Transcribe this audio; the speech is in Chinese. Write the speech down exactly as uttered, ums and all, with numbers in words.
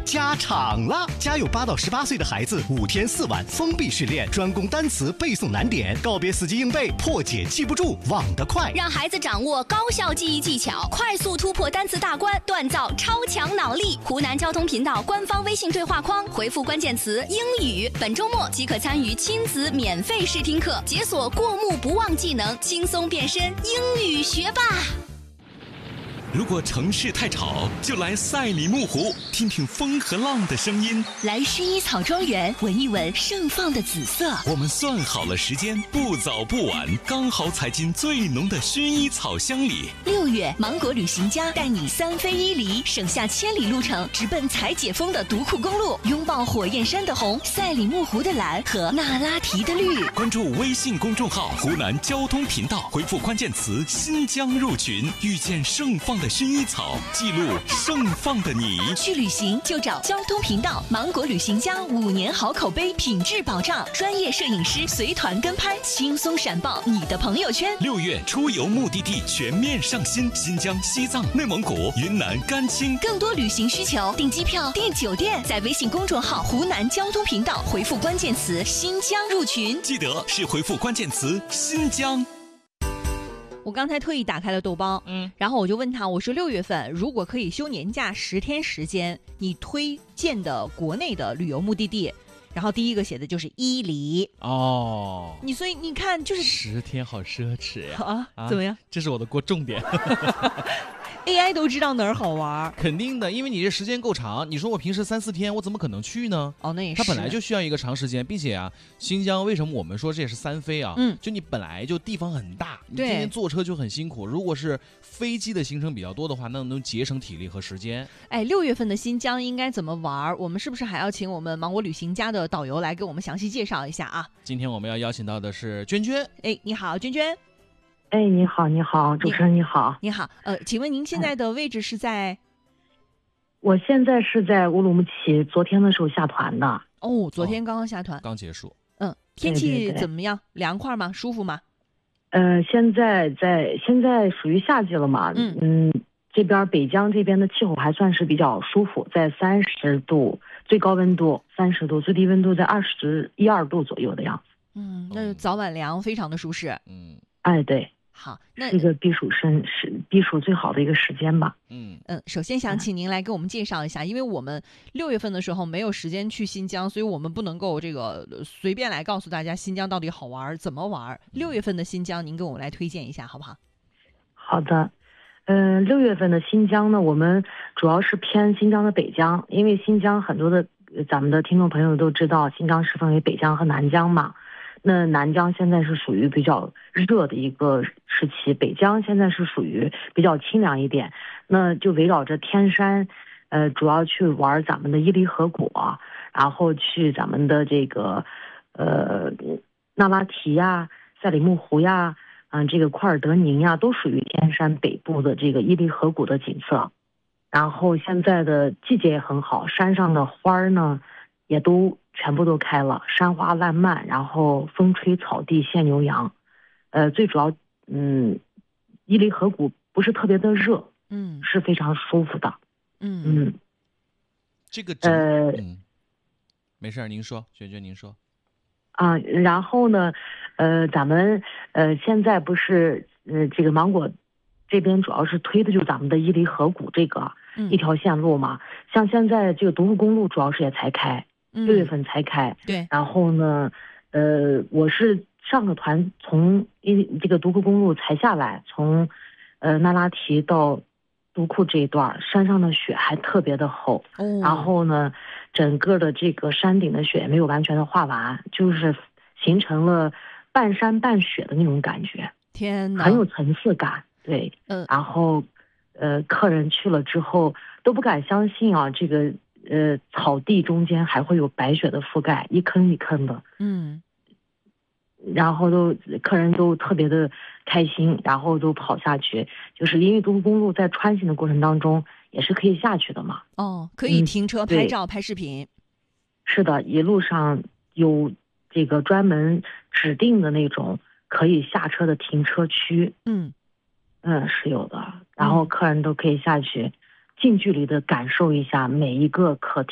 加场了！家有八到十八岁的孩子，五天四晚封闭训练，专攻单词背诵难点，告别死记硬背，破解记不住，忘得快。 让孩子掌握高效记忆技巧，快速突破单词大关，锻造超强脑力。湖南交通频道官方微信对话框回复关键词英语，本周末即可参与亲子免费试听课，解锁过目不忘技能，轻松变身英语学霸。 如果城市太吵，就来赛里木湖，听听风和浪的声音； 来薰衣草庄园，闻一闻盛放的紫色。 我们算好了时间，不早不晚，刚好踩进最浓的薰衣草香里。 六月，芒果旅行家带你三飞一离，省下千里路程，直奔才解封的独库公路，拥抱火焰山的红、赛里木湖的蓝和那拉提的绿。 关注微信公众号湖南交通频道，回复关键词新疆入群，遇见盛放的薰衣草，记录盛放的你。 去旅行就找交通频道，芒果旅行家五年好口碑，品质保障，专业摄影师随团跟拍，轻松闪爆你的朋友圈。 六月出游目的地全面上新，新疆、西藏、内蒙古、云南、甘青。 更多旅行需求，订机票、订酒店，在微信公众号湖南交通频道回复关键词新疆入群， 记得是回复关键词新疆。 我刚才特意打开了豆包，嗯，然后我就问他，我说六月份如果可以休年假十天时间，你推荐的国内的旅游目的地，然后第一个写的就是伊犁哦， 你所以你看就是十天好奢侈呀啊，啊怎么样？ 这是我的国重点。 A I 都知道哪儿好玩， 肯定的，因为你这时间够长。你说我平时三四天，我怎么可能去呢？ 哦，那也是。 它本来就需要一个长时间，并且啊，新疆为什么我们说这也是三飞啊？嗯，就你本来就地方很大，你天天坐车就很辛苦。如果是飞机的行程比较多的话，那能节省体力和时间。 哎，六月份的新疆应该怎么玩？我们是不是还要请我们芒果旅行家的导游来给我们详细介绍一下啊？ 今天我们要邀请到的是娟娟。 哎，你好，娟娟。 哎，你好，你好，主持人你好， 你好，呃，请问您现在的位置是在？ 我现在是在乌鲁木齐，昨天的时候下团的。 哦，昨天刚刚下团， 哦、刚结束。 嗯，天气怎么样？对对对，凉快吗？舒服吗？ 呃，现在在现在属于夏季了嘛，嗯嗯，这边北疆这边的气候还算是比较舒服，在三十度，最高温度三十度，最低温度在二十一二度左右的样子。 嗯，那就早晚凉，非常的舒适。 嗯， 哎，对。 好，那这个避暑身是避暑最好的一个时间吧。 嗯嗯，首先想请您来给我们介绍一下，因为我们六月份的时候没有时间去新疆，所以我们不能够这个随便来告诉大家新疆到底好玩怎么玩。六月份的新疆，您给我们来推荐一下好不好？ 好的，嗯、呃，六月份的新疆呢，我们主要是偏新疆的北疆，因为新疆很多的咱们的听众朋友都知道，新疆是分为北疆和南疆嘛。那南疆现在是属于比较热的一个时期，北疆现在是属于比较清凉一点。那就围绕着天山，呃，主要去玩咱们的伊犁河谷，然后去咱们的这个呃那拉提呀、赛里木湖呀、嗯、呃、这个库尔德宁呀，都属于天山北部的这个伊犁河谷的景色。然后现在的季节也很好，山上的花儿呢也都全部都开了，山花烂漫，然后风吹草低见牛羊，呃，最主要，嗯，伊犁河谷不是特别的热， 嗯， 是非常舒服的， 嗯嗯， 这个呃， 嗯，没事，您说，娟娟您说， 啊，然后呢，呃，咱们呃现在不是呃这个芒果这边主要是推的就是咱们的伊犁河谷这个一条线路嘛，嗯、像现在这个独库公路主要是也才开。六月份才开， 嗯、对。 然后呢，呃，我是上个团从一这个独库公路才下来，从呃那拉提到独库这一段，山上的雪还特别的厚， 哦。 然后呢，整个的这个山顶的雪也没有完全的化完，就是形成了半山半雪的那种感觉， 天哪， 很有层次感，对， 嗯。 然后，呃，客人去了之后都不敢相信啊，这个。呃，草地中间还会有白雪的覆盖，一坑一坑的， 嗯， 然后都客人都特别的开心，然后都跑下去，就是因为独库公路在穿行的过程当中也是可以下去的嘛。 哦，可以停车、嗯、拍照、拍视频。 是的，一路上有这个专门指定的那种可以下车的停车区。 嗯嗯，是有的，然后客人都可以下去。近距离的感受一下每一个可